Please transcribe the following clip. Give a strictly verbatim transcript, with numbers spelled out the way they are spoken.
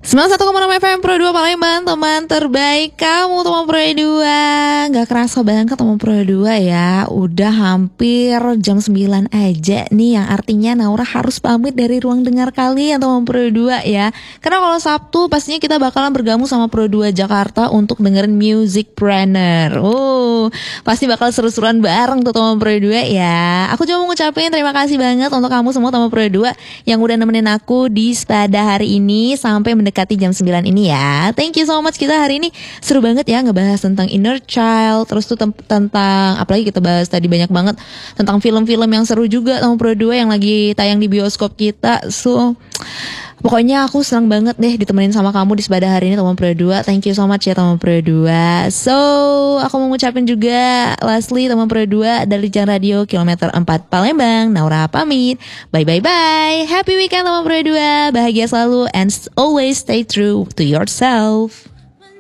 sembilan puluh satu koma enam F M Pro dua Palembang, teman terbaik kamu teman Pro dua. Gak kerasa banget teman Pro dua ya, udah hampir jam sembilan aja nih, yang artinya Naura harus pamit dari ruang dengar kalian teman Pro dua ya. Karena kalau Sabtu pastinya kita bakalan bergabung sama Pro dua Jakarta untuk dengerin Music Planner. Oh, pasti bakal seru-seruan bareng tuh teman Pro dua ya. Aku cuma mau ngucapin terima kasih banget untuk kamu semua teman Pro dua yang udah nemenin aku di pada hari ini sampai mendekati jam sembilan ini ya. Thank you so much. Kita hari ini seru banget ya ngebahas tentang inner child. Terus tuh tem- tentang apalagi kita bahas tadi banyak banget tentang film-film yang seru juga sama Pro dua yang lagi tayang di bioskop kita. So pokoknya aku senang banget deh ditemenin sama kamu di sepada hari ini teman Pro dua. Thank you so much ya teman Pro dua. So aku mau ngucapin juga lastly teman Pro dua dari Jang Radio Kilometer empat Palembang, Naura pamit. Bye bye bye. Happy weekend teman Pro dua. Bahagia selalu and always stay true to yourself.